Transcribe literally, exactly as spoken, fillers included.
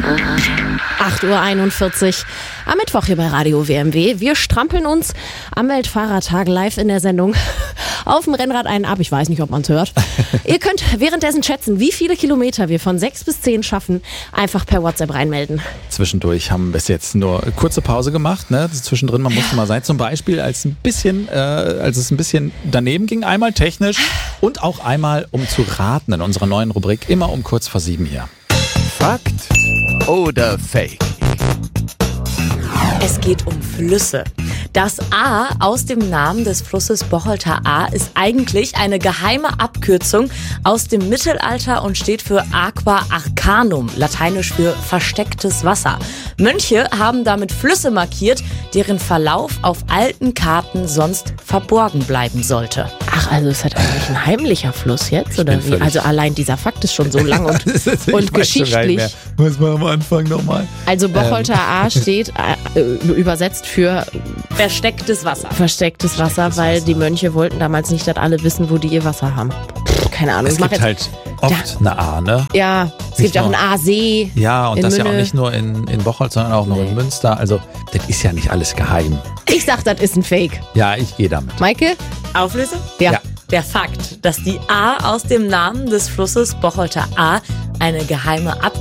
acht Uhr einundvierzig am Mittwoch hier bei Radio W M W. Wir strampeln uns am Weltfahrertag live in der Sendung auf dem Rennrad einen ab. Ich weiß nicht, ob man es hört. Ihr könnt währenddessen schätzen, wie viele Kilometer wir von sechs bis zehn schaffen. Einfach per WhatsApp reinmelden. Zwischendurch haben wir bis jetzt nur kurze Pause gemacht. Ne? Zwischendrin, man musste mal sein. Zum Beispiel, als, ein bisschen, äh, als es ein bisschen daneben ging. Einmal technisch und auch einmal, um zu raten in unserer neuen Rubrik. Immer um kurz vor sieben hier. Fakt oder Fake? Es geht um Flüsse. Das A aus dem Namen des Flusses Bocholter Aar ist eigentlich eine geheime Abkürzung aus dem Mittelalter und steht für Aqua Arcanum, lateinisch für verstecktes Wasser. Mönche haben damit Flüsse markiert, deren Verlauf auf alten Karten sonst verborgen bleiben sollte. Ach, also ist das eigentlich ein heimlicher Fluss jetzt? Oder wie? Also allein dieser Fakt ist schon so lang und, und geschichtlich. Muss man am Anfang nochmal. Also Bocholter ähm. Aar steht äh, übersetzt für verstecktes Wasser. Verstecktes Wasser, verstecktes weil Wasser. Die Mönche wollten damals nicht, dass alle wissen, wo die ihr Wasser haben. Pff, keine Ahnung. Es gibt halt oft ja. eine Aar, ne? Ja, es nicht gibt auch einen Aasee. Ja, und das Münne. Ja auch nicht nur in, in Bocholt, sondern auch noch nee. in Münster. Also das ist ja nicht alles geheim. Ich sag, das ist ein Fake. Ja, ich gehe damit. Maike? Auflösung? Ja. ja. Der Fakt, dass die Aar aus dem Namen des Flusses Bocholter Aar eine geheime Ab